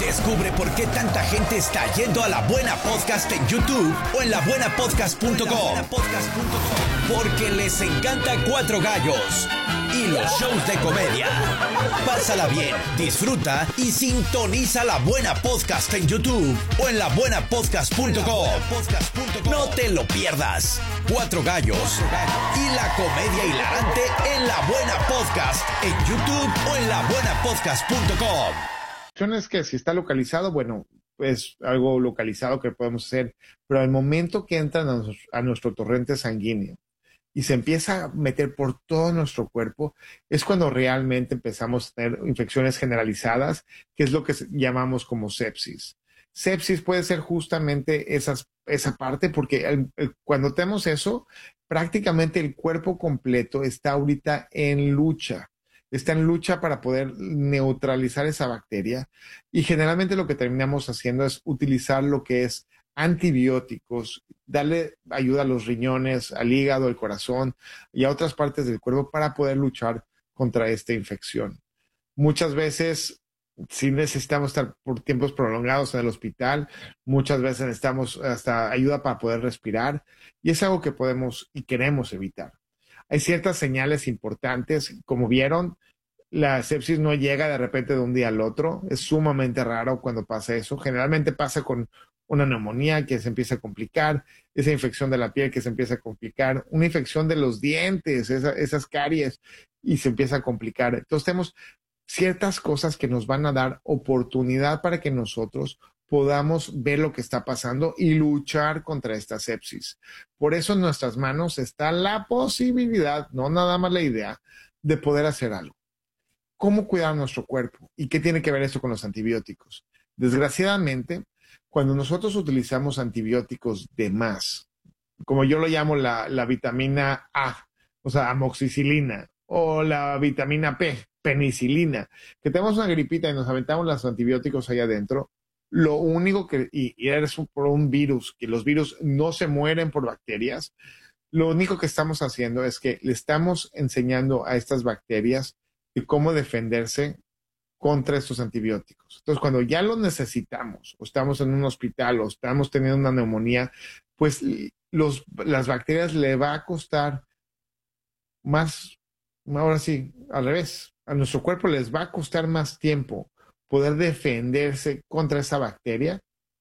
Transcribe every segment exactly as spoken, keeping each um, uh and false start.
Descubre por qué tanta gente está yendo a La Buena Podcast en YouTube o en la buena podcast punto com. Porque les encanta Cuatro Gallos y los shows de comedia. Pásala bien, disfruta y sintoniza La Buena Podcast en YouTube o en la buena podcast punto com. No te lo pierdas. Cuatro Gallos y la comedia hilarante en La Buena Podcast en YouTube o en la buena podcast punto com. Es que si está localizado, bueno, es algo localizado que podemos hacer, pero al momento que entran a, a nuestro torrente sanguíneo y se empieza a meter por todo nuestro cuerpo, es cuando realmente empezamos a tener infecciones generalizadas, que es lo que llamamos como sepsis. Sepsis puede ser justamente esas, esa parte, porque el, el, cuando tenemos eso, prácticamente el cuerpo completo está ahorita en lucha. Está en lucha para poder neutralizar esa bacteria, y generalmente lo que terminamos haciendo es utilizar lo que es antibióticos, darle ayuda a los riñones, al hígado, al corazón y a otras partes del cuerpo para poder luchar contra esta infección. Muchas veces sí necesitamos estar por tiempos prolongados en el hospital, muchas veces necesitamos hasta ayuda para poder respirar, y es algo que podemos y queremos evitar. Hay ciertas señales importantes, como vieron, la sepsis no llega de repente de un día al otro, es sumamente raro cuando pasa eso. Generalmente pasa con una neumonía que se empieza a complicar, esa infección de la piel que se empieza a complicar, una infección de los dientes, esa, esas caries, y se empieza a complicar. Entonces tenemos ciertas cosas que nos van a dar oportunidad para que nosotros podamos ver lo que está pasando y luchar contra esta sepsis. Por eso en nuestras manos está la posibilidad, no nada más la idea, de poder hacer algo. ¿Cómo cuidar nuestro cuerpo? ¿Y qué tiene que ver esto con los antibióticos? Desgraciadamente, cuando nosotros utilizamos antibióticos de más, como yo lo llamo la, la vitamina A, o sea, amoxicilina, o la vitamina P, penicilina, que tenemos una gripita y nos aventamos los antibióticos ahí adentro, lo único que, y, y eres por un virus, que los virus no se mueren por bacterias, lo único que estamos haciendo es que le estamos enseñando a estas bacterias de cómo defenderse contra estos antibióticos. Entonces, cuando ya los necesitamos, o estamos en un hospital, o estamos teniendo una neumonía, pues los, las bacterias le va a costar más, ahora sí, al revés, a nuestro cuerpo les va a costar más tiempo poder defenderse contra esa bacteria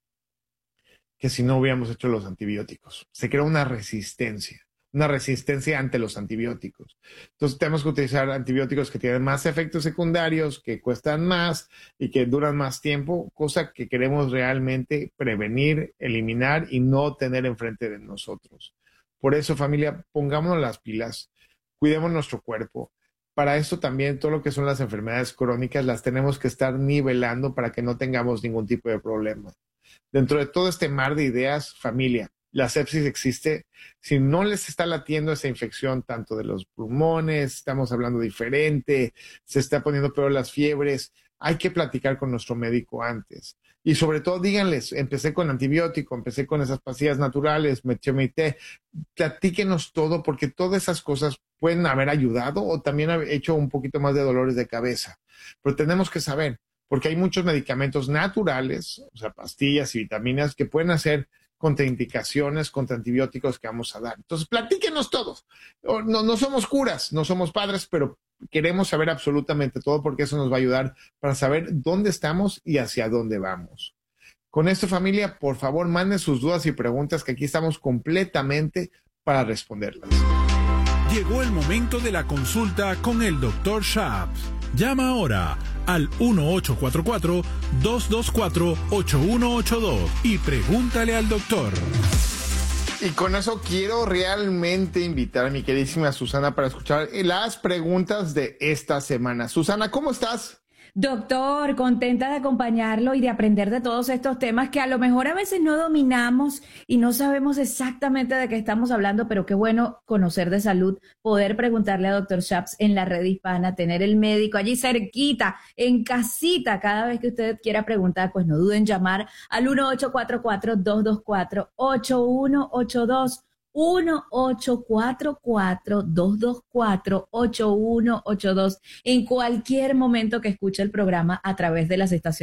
que si no hubiéramos hecho los antibióticos. Se crea una resistencia, una resistencia ante los antibióticos. Entonces tenemos que utilizar antibióticos que tienen más efectos secundarios, que cuestan más y que duran más tiempo, cosa que queremos realmente prevenir, eliminar y no tener enfrente de nosotros. Por eso, familia, pongámonos las pilas, cuidemos nuestro cuerpo. Para esto también todo lo que son las enfermedades crónicas las tenemos que estar nivelando para que no tengamos ningún tipo de problema. Dentro de todo este mar de ideas, familia, la sepsis existe. Si no les está latiendo esa infección tanto de los pulmones, estamos hablando diferente, se está poniendo peor las fiebres, hay que platicar con nuestro médico antes. Y sobre todo díganles, empecé con antibiótico, empecé con esas pastillas naturales, me eché mi té. Platíquenos todo, porque todas esas cosas pueden haber ayudado o también haber hecho un poquito más de dolores de cabeza. Pero tenemos que saber, porque hay muchos medicamentos naturales, o sea, pastillas y vitaminas que pueden hacer contraindicaciones contra antibióticos que vamos a dar. Entonces, platíquenos todos. No, no somos curas, no somos padres, pero queremos saber absolutamente todo, porque eso nos va a ayudar para saber dónde estamos y hacia dónde vamos. Con esto, familia, por favor, manden sus dudas y preguntas, que aquí estamos completamente para responderlas. Llegó el momento de la consulta con el doctor Shaps. Llama ahora al uno ocho cuatro cuatro, dos dos cuatro, ocho uno ocho dos y pregúntale al doctor. Y con eso quiero realmente invitar a mi queridísima Susana para escuchar las preguntas de esta semana. Susana, ¿cómo estás? Doctor, contenta de acompañarlo y de aprender de todos estos temas que a lo mejor a veces no dominamos y no sabemos exactamente de qué estamos hablando, pero qué bueno conocer de salud, poder preguntarle a doctor Shaps en la red hispana, tener el médico allí cerquita, en casita. Cada vez que usted quiera preguntar, pues no duden en llamar al uno ocho cuatro cuatro, dos dos cuatro, ocho uno ocho dos. uno ocho cuatro cuatro, dos dos cuatro, ocho uno ocho dos en cualquier momento que escuche el programa a través de las estaciones